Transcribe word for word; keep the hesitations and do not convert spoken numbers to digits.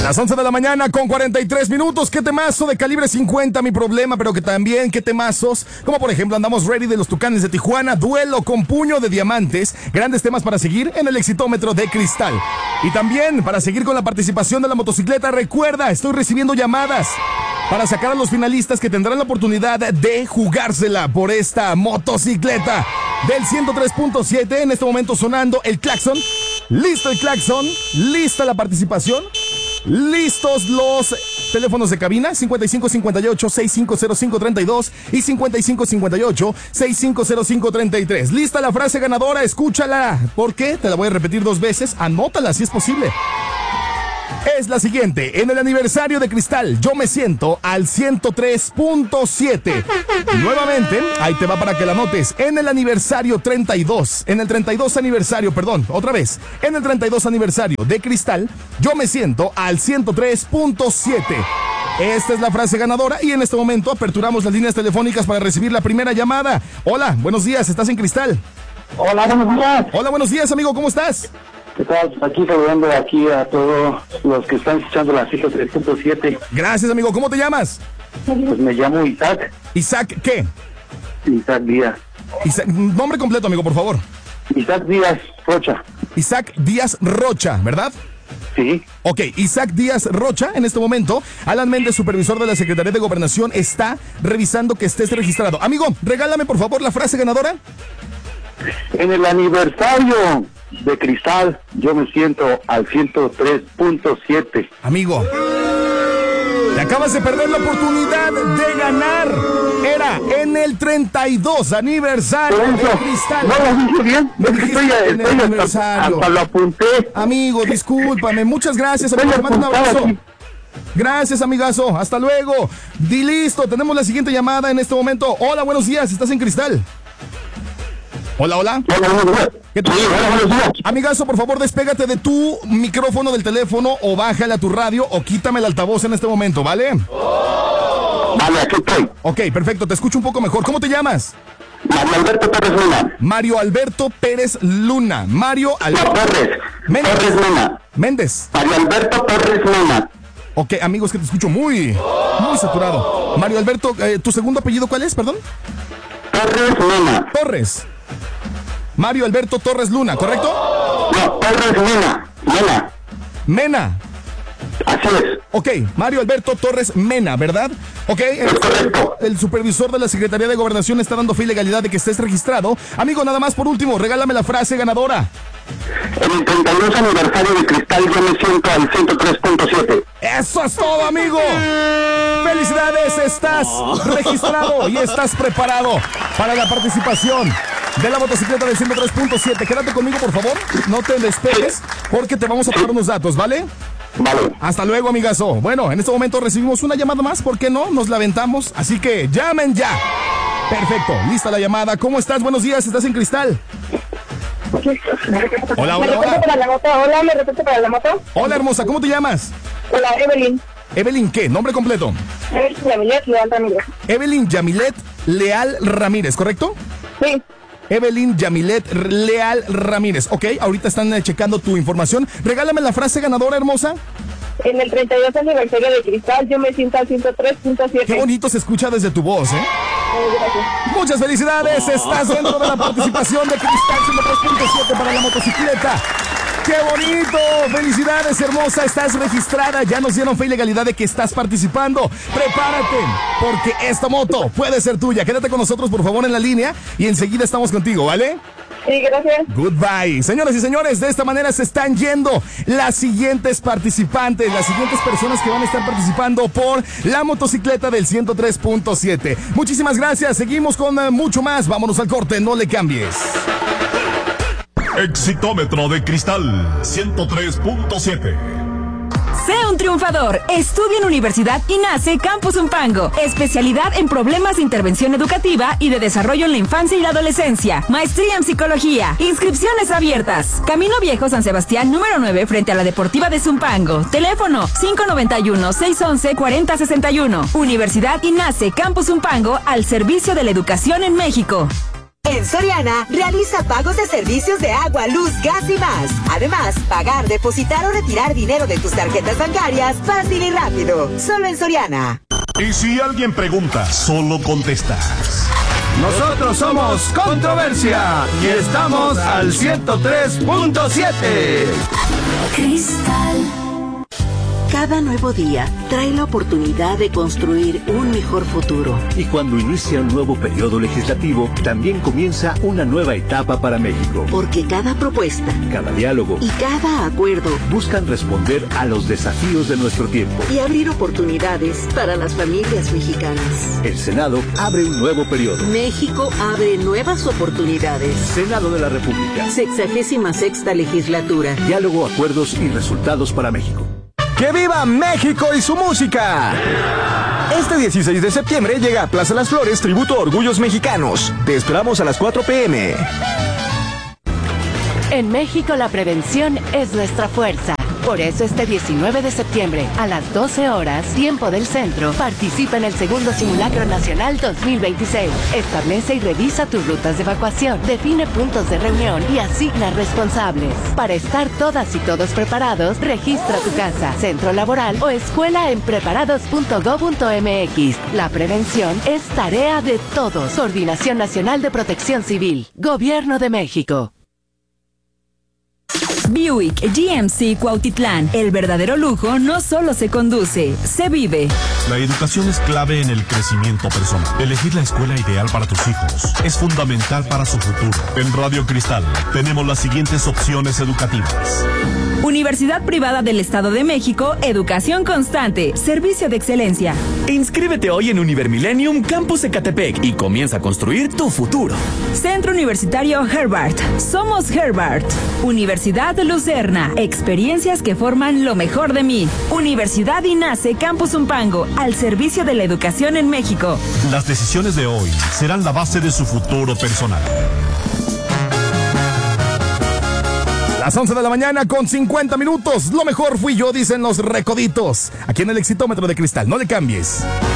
Las once de la mañana con cuarenta y tres minutos. Qué temazo de Calibre cincuenta, Mi Problema, pero que también qué temazos, como por ejemplo Andamos Ready de los Tucanes de Tijuana, Duelo con Puño de Diamantes. Grandes temas para seguir en el exitómetro de Cristal. Y también para seguir con la participación de la motocicleta, recuerda, estoy recibiendo llamadas para sacar a los finalistas que tendrán la oportunidad de jugársela por esta motocicleta del ciento tres punto siete. En este momento sonando el claxon. Listo el claxon, lista la participación. Listos los teléfonos de cabina, cincuenta y cinco cincuenta y ocho, sesenta y cinco cero cinco treinta y dos y cincuenta y cinco cincuenta y ocho, sesenta y cinco cero cinco treinta y tres. Lista la frase ganadora, escúchala. ¿Por qué? Te la voy a repetir dos veces, anótala si es posible. Es la siguiente: en el aniversario de Cristal, yo me siento al ciento tres punto siete. Nuevamente, ahí te va para que la notes. En el aniversario treinta y dos, en el treinta y dos aniversario, perdón, otra vez. En el treinta y dos aniversario de Cristal, yo me siento al ciento tres punto siete. Esta es la frase ganadora y en este momento aperturamos las líneas telefónicas para recibir la primera llamada. Hola, buenos días, ¿estás en Cristal? Hola, buenos días. Hola, buenos días, amigo, ¿cómo estás? ¿Qué tal? Aquí saludando aquí a todos los que están escuchando la ciento tres punto siete. Gracias, amigo. ¿Cómo te llamas? Pues me llamo Isaac. ¿Isaac qué? Isaac Díaz. Isaac, nombre completo, amigo, por favor. Isaac Díaz Rocha. Isaac Díaz Rocha, ¿verdad? Sí. Ok, Isaac Díaz Rocha, en este momento, Alan Méndez, supervisor de la Secretaría de Gobernación, está revisando que estés registrado. Amigo, regálame, por favor, la frase ganadora. En el aniversario de Cristal, yo me siento al ciento tres punto siete. Amigo, te acabas de perder la oportunidad de ganar. Era en el treinta y dos aniversario de Cristal. No lo dije bien. Me dijiste estoy, en el estoy aniversario. hasta, hasta lo apunté. Amigo, discúlpame. Muchas gracias, amigo. Te mando un abrazo. Gracias, amigazo. Hasta luego. Di listo. Tenemos la siguiente llamada en este momento. Hola, buenos días. ¿Estás en Cristal? Hola, hola. Hola, buenos días. ¿Qué tal? Sí, hola, buenos días. Amigazo, por favor, despégate de tu micrófono del teléfono o bájale a tu radio o quítame el altavoz en este momento, ¿vale? Vale, aquí estoy. Ok, perfecto, te escucho un poco mejor. ¿Cómo te llamas? Mario Alberto Pérez Luna. Mario Alberto Pérez Luna. Mario Alberto Torres. Méndez. Torres Luna. Méndez. Mario Alberto Torres Luna. Ok, amigos, que te escucho muy, muy saturado. Mario Alberto, eh, ¿tu segundo apellido cuál es, perdón? Torres Luna. Torres. Mario Alberto Torres Luna, ¿correcto? No, Torres Luna. Luna. Mena. Así es. Ok, Mario Alberto Torres Mena, ¿verdad? Ok, el, el supervisor de la Secretaría de Gobernación está dando fe y legalidad de que estés registrado. Amigo, nada más por último, regálame la frase ganadora. En el treinta y dos aniversario de Cristal, yo me siento al ciento tres punto siete. ¡Eso es todo, amigo! ¡Felicidades! Estás registrado y estás preparado para la participación de la motocicleta del ciento tres punto siete. Quédate conmigo, por favor. No te despegues porque te vamos a tomar unos datos, ¿vale? Vale. Hasta luego, amigazo. Bueno, en este momento recibimos una llamada más, ¿por qué no? Nos la aventamos, así que llamen ya. Perfecto, lista la llamada. ¿Cómo estás? Buenos días, ¿estás en Cristal? Hola, hola, hola. Para la moto. Hola, ¿me repite para la moto? Hola, hermosa, ¿cómo te llamas? Hola, Evelyn. Evelyn, ¿qué? ¿Nombre completo? Evelyn Yamilet Leal Ramírez. Evelyn Yamilet Leal Ramírez, ¿correcto? Sí. Evelyn Yamilet Leal Ramírez. Ok, ahorita están eh, checando tu información. Regálame la frase ganadora, hermosa. En el treinta y dos aniversario de Cristal, yo me siento al ciento tres punto siete. Qué bonito se escucha desde tu voz, ¿eh? Eh, gracias. Muchas felicidades. Estás dentro de la participación de Cristal ciento tres punto siete para la motocicleta. ¡Qué bonito! ¡Felicidades, hermosa! Estás registrada. Ya nos dieron fe y legalidad de que estás participando. Prepárate, porque esta moto puede ser tuya. Quédate con nosotros, por favor, en la línea y enseguida estamos contigo, ¿vale? Sí, gracias. Goodbye. Señoras y señores, de esta manera se están yendo las siguientes participantes, las siguientes personas que van a estar participando por la motocicleta del ciento tres punto siete. Muchísimas gracias. Seguimos con uh, mucho más. Vámonos al corte, no le cambies. Exitómetro de Cristal ciento tres punto siete. Sé un triunfador. Estudia en Universidad INACE Campus Zumpango. Especialidad en problemas de intervención educativa y de desarrollo en la infancia y la adolescencia. Maestría en psicología. Inscripciones abiertas. Camino Viejo San Sebastián número nueve frente a la Deportiva de Zumpango. Teléfono cinco nueve uno, seis once, cuarenta sesenta y uno. Universidad INACE Campus Zumpango al servicio de la educación en México. En Soriana, realiza pagos de servicios de agua, luz, gas y más. Además, pagar, depositar o retirar dinero de tus tarjetas bancarias fácil y rápido. Solo en Soriana. Y si alguien pregunta, solo contestas. Nosotros somos Controversia y estamos al ciento tres punto siete. Cristal. Cada nuevo día trae la oportunidad de construir un mejor futuro. Y cuando inicia un nuevo periodo legislativo, también comienza una nueva etapa para México. Porque cada propuesta, cada diálogo y cada acuerdo buscan responder a los desafíos de nuestro tiempo y abrir oportunidades para las familias mexicanas. El Senado abre un nuevo periodo. México abre nuevas oportunidades. Senado de la República. Sexagésima sexta legislatura. Diálogo, acuerdos y resultados para México. ¡Que viva México y su música! Este dieciséis de septiembre llega a Plaza Las Flores tributo a Orgullos Mexicanos. Te esperamos a las cuatro p.m. En México la prevención es nuestra fuerza. Por eso este diecinueve de septiembre, a las doce horas, tiempo del centro, participa en el segundo Simulacro Nacional dos mil veintiséis. Establece y revisa tus rutas de evacuación, define puntos de reunión y asigna responsables. Para estar todas y todos preparados, registra tu casa, centro laboral o escuela en preparados punto gob punto m x. La prevención es tarea de todos. Coordinación Nacional de Protección Civil. Gobierno de México. Buick G M C Cuautitlán. El verdadero lujo no solo se conduce, se vive. La educación es clave en el crecimiento personal. Elegir la escuela ideal para tus hijos es fundamental para su futuro. En Radio Cristal tenemos las siguientes opciones educativas. Universidad Privada del Estado de México, educación constante, servicio de excelencia. Inscríbete hoy en Univermillennium Campus Ecatepec y comienza a construir tu futuro. Centro Universitario Herbart. Somos Herbart. Universidad Lucerna. Experiencias que forman lo mejor de mí. Universidad INACE Campus Umpango, al servicio de la educación en México. Las decisiones de hoy serán la base de su futuro personal. Las once de la mañana con cincuenta minutos. Lo mejor fui yo, dicen los recoditos. Aquí en el Exitómetro de Cristal. No le cambies.